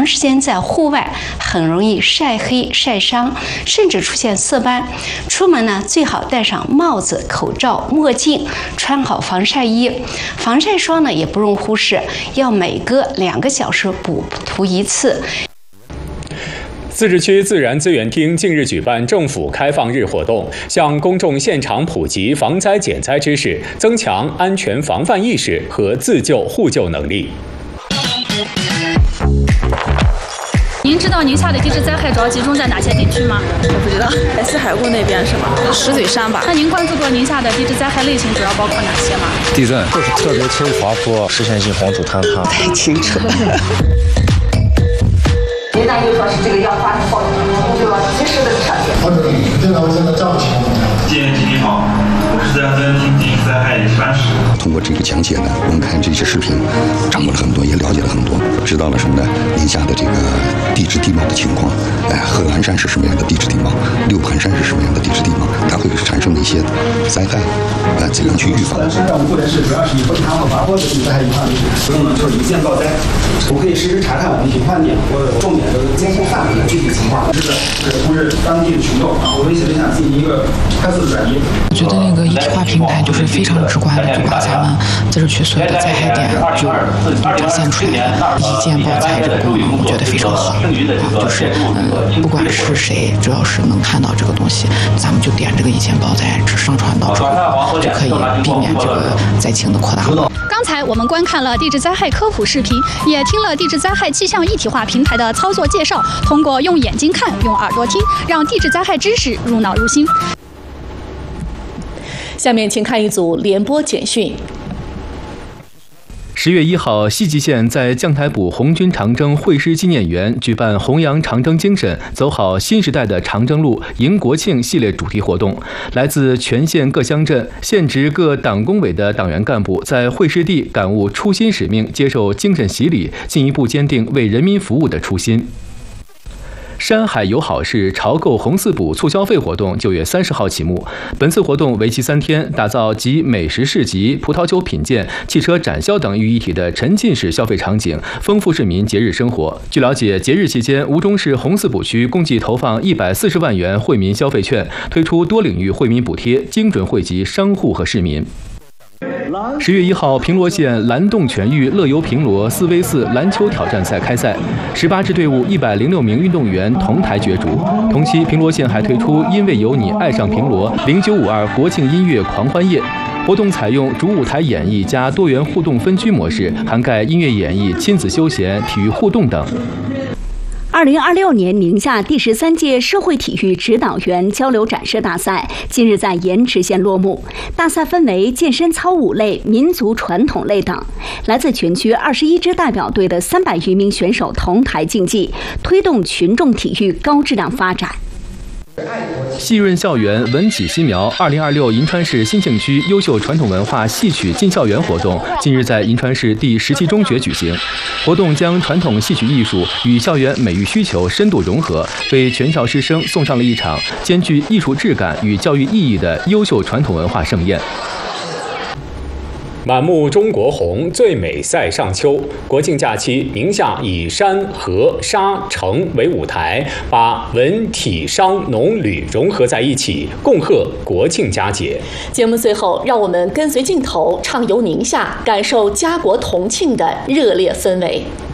长时间在户外，很容易晒黑、晒伤，甚至出现色斑。出门呢，最好戴上帽子、口罩、墨镜，穿好防晒衣。防晒霜呢，也不容忽视，要每隔2个小时补涂1次。 自治区自然资源厅近日举办政府开放日活动，向公众现场普及防灾减灾知识，增强安全防范意识和自救互救能力。 您知道宁夏的地质灾害主要集中在哪些地区吗？ 我不知道，四海固那边是吗？石嘴山吧。 那您关注过宁夏的地质灾害类型主要包括哪些吗？ 地震就是特别轻滑坡、实现性黄土坍塌。 太清楚了。 您呢就说是这个要发生报警，就要及时的撤离。 电脑现在账目情况怎么样？ 你好，我是自然资源厅地质灾害班室。 通过这个讲解呢，我们看这些视频，掌握了很多，也了解了很多，知道了什么呢？宁夏的这个地质地貌的情况，贺兰山是什么样的地质地貌，六盘山是什么样的地质地貌，它会产生的一些灾害，怎样去预防？ 山上目前是主要是以崩塌和滑坡的这个灾害隐患为主，所以呢就是一线报灾。我可以实时查看我们隐患点或者重点的监控范围的具体情况，通知当地的群众，然后微信对象进行一个快速的转移。 我觉得那个一体化平台就是非常直观的，就把咱们自治区所有的灾害点就展现出来了，一键报灾这个功能，我觉得非常好就是不管是谁，只要是能看到这个东西，咱们就点这个一键报灾，上传到之后就可以避免这个灾情的扩大。 刚才我们观看了地质灾害科普视频，也听了地质灾害气象一体化平台的操作介绍，通过用眼睛看，用耳朵听，让地质灾害知识入脑入心。 下面请看一组联播简讯。 10月1号，西吉县在将台堡红军长征会师纪念园举办弘扬长征精神，走好新时代的长征路，迎国庆系列主题活动。来自全县各乡镇、县直各党工委的党员干部在会师地感悟初心使命，接受精神洗礼，进一步坚定为人民服务的初心。山海友好市潮购红四补促消费活动9月30号启幕。本次活动为期3天，打造集美食市集、葡萄酒品鉴、汽车展销等于一体的沉浸式消费场景，丰富市民节日生活。据了解，节日期间，吴忠市红四补区共计投放140万元惠民消费券，推出多领域惠民补贴，精准惠及商户和市民。10月1号，平罗县蓝洞全域乐游平罗4v4篮球挑战赛开赛，18支队伍106名运动员同台角逐。同期，平罗县还推出因为有你爱上平罗0952国庆音乐狂欢夜。活动采用主舞台演绎加多元互动分区模式，涵盖音乐演绎、亲子休闲、体育互动等。 2026年宁夏第13届社会体育指导员交流展示大赛近日在盐池县落幕。大赛分为健身操舞类、民族传统类等，来自全区21支代表队的300余名选手同台竞技，推动群众体育高质量发展。 细润校园，文起新苗。2026银川市新庆区优秀传统文化戏曲进校园活动近日在银川市第17中学举行。活动将传统戏曲艺术与校园美育需求深度融合，为全校师生送上了一场兼具艺术质感与教育意义的优秀传统文化盛宴。满目中国红，最美赛上秋。国庆假期，宁夏以山河沙城为舞台，把文体商农旅融合在一起，共贺国庆佳节。 节目最后，让我们跟随镜头畅游宁夏，感受家国同庆的热烈氛围。